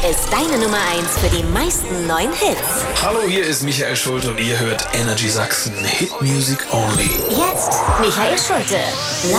ist deine Nummer 1 für die meisten neuen Hits. Hallo, hier ist Michael Schulte und ihr hört Energy Sachsen. Hit Music Only. Jetzt Michael Schulte.